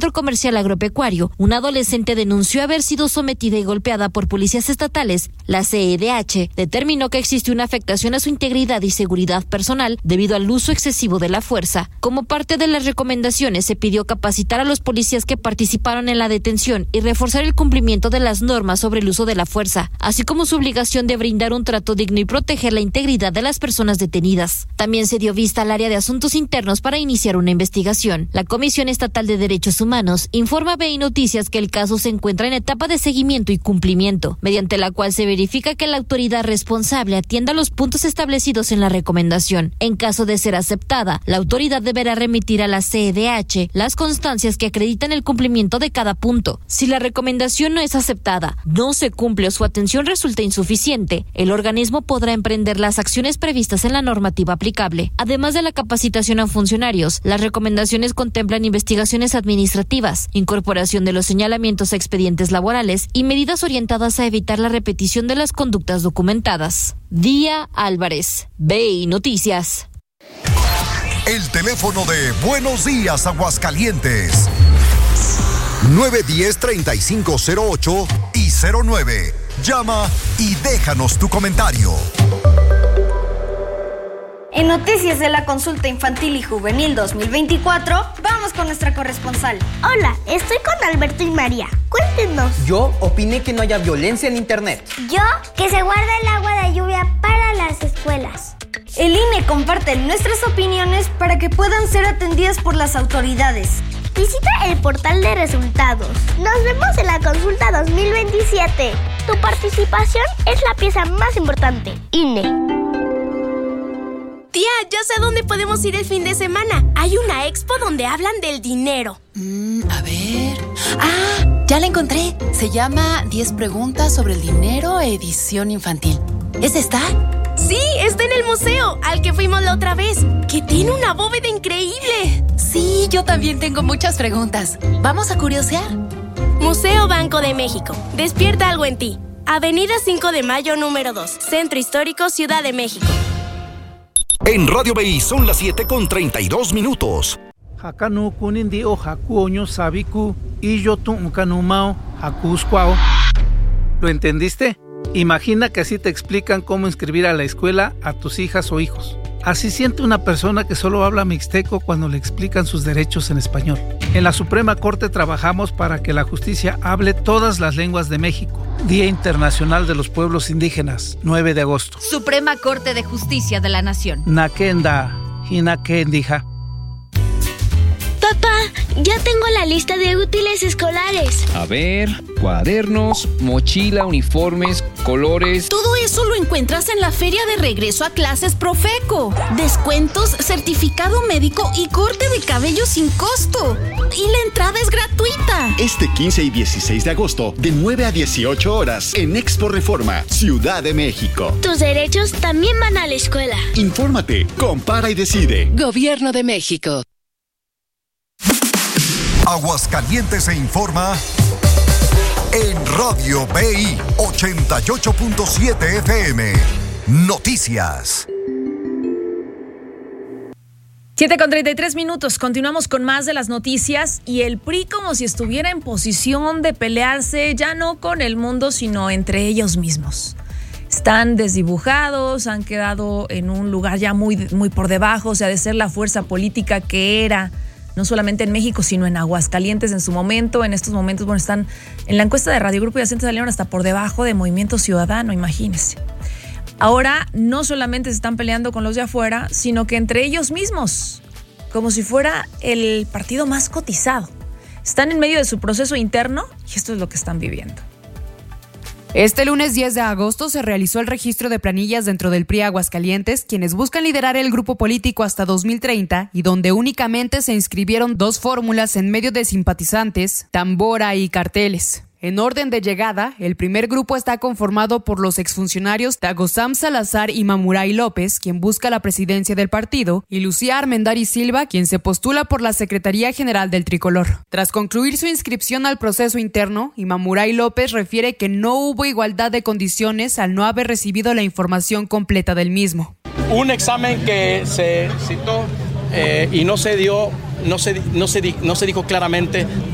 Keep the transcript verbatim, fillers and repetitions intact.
centro comercial agropecuario, una adolescente denunció haber sido sometida y golpeada por policías estatales. La C E D H determinó que existe una afectación a su integridad y seguridad personal debido al uso excesivo de la fuerza. Como parte de las recomendaciones, se pidió capacitar a los policías que participaron en la detención y reforzar el cumplimiento de las normas sobre el uso de la fuerza, así como su obligación de brindar un trato digno y proteger la integridad de las personas detenidas. También se dio vista al área de asuntos internos para iniciar una investigación. La Comisión Estatal de Derechos Humanos informa a B I Noticias que el caso se encuentra en etapa de seguimiento y cumplimiento, mediante la cual se verifica que la autoridad responsable atienda los puntos establecidos en la recomendación. En caso de ser aceptada, la autoridad deberá remitir a la C E D H las constancias que acreditan el cumplimiento de cada punto. Si la recomendación no es aceptada, no se cumple o su atención resulta insuficiente, el organismo podrá emprender las acciones previstas en la normativa aplicable. Además de la capacitación a funcionarios, las recomendaciones contemplan investigaciones administrativas, incorporación de los señalamientos a expedientes laborales y medidas orientadas a evitar la repetición de las conductas documentadas. Día Álvarez, B I Noticias. El teléfono de Buenos Días Aguascalientes, nueve uno cero, tres cinco cero ocho y cero nueve. Llama y déjanos tu comentario. En noticias de la consulta infantil y juvenil dos mil veinticuatro, vamos con nuestra corresponsal. Hola, estoy con Alberto y María. Cuéntenos. Yo opiné que no haya violencia en internet. Yo, que se guarda el agua de lluvia para las escuelas. El I N E comparte nuestras opiniones para que puedan ser atendidas por las autoridades. Visita el portal de resultados. Nos vemos en la consulta dos mil veintisiete. Tu participación es la pieza más importante. I N E. Tía, ya sé a dónde podemos ir el fin de semana. Hay una expo donde hablan del dinero. Mm, a ver... ¡Ah! Ya la encontré. Se llama diez preguntas sobre el dinero, edición infantil. ¿Esa está? Sí, está en el museo, al que fuimos la otra vez, que tiene una bóveda increíble. Sí, yo también tengo muchas preguntas. ¿Vamos a curiosear? Museo Banco de México. Despierta algo en ti. Avenida cinco de Mayo, número dos. Centro Histórico, Ciudad de México. En Radio B I son las siete con treinta y dos minutos. Hakanu kunindi o hakuoño sabiku y yo tuncanumao hakuscuao. ¿Lo entendiste? Imagina que así te explican cómo inscribir a la escuela a tus hijas o hijos. Así siente una persona que solo habla mixteco cuando le explican sus derechos en español. En la Suprema Corte trabajamos para que la justicia hable todas las lenguas de México. Día Internacional de los Pueblos Indígenas, nueve de agosto. Suprema Corte de Justicia de la Nación. Nakenda, Hinakendija. Papá, ya tengo la lista de útiles escolares. A ver, cuadernos, mochila, uniformes, colores. Todo eso lo encuentras en la Feria de Regreso a Clases Profeco. Descuentos, certificado médico y corte de cabello sin costo. Y la entrada es gratuita. Este quince y dieciséis de agosto, de nueve a dieciocho horas, en Expo Reforma, Ciudad de México. Tus derechos también van a la escuela. Infórmate, compara y decide. Gobierno de México. Aguascalientes se informa en Radio B I ochenta y ocho punto siete F M. Noticias. siete con treinta y tres minutos. Continuamos con más de las noticias y el P R I como si estuviera en posición de pelearse ya no con el mundo, sino entre ellos mismos. Están desdibujados, han quedado en un lugar ya muy, muy por debajo, o sea, de ser la fuerza política que era, no solamente en México, sino en Aguascalientes en su momento. En estos momentos, bueno, están en la encuesta de Radio Grupo y Acento salieron hasta por debajo de Movimiento Ciudadano, imagínense. Ahora no solamente se están peleando con los de afuera, sino que entre ellos mismos, como si fuera el partido más cotizado. Están en medio de su proceso interno y esto es lo que están viviendo. Este lunes diez de agosto se realizó el registro de planillas dentro del P R I Aguascalientes, quienes buscan liderar el grupo político hasta dos mil treinta y donde únicamente se inscribieron dos fórmulas en medio de simpatizantes, tambora y carteles. En orden de llegada, el primer grupo está conformado por los exfuncionarios Tagosam Salazar y Mamuray López, quien busca la presidencia del partido, y Lucía Armendariz Silva, quien se postula por la Secretaría General del Tricolor. Tras concluir su inscripción al proceso interno, Mamuray López refiere que no hubo igualdad de condiciones al no haber recibido la información completa del mismo. Un examen que se citó eh, y no se dio, no se, no se, no se dijo claramente